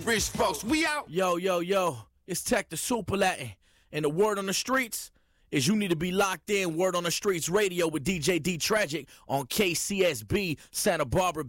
rich folks. We out. Yo. It's Tech the Super Latin. And the word on the streets is you need to be locked in. Word on the Streets Radio with DJ D Tragic on KCSB Santa Barbara.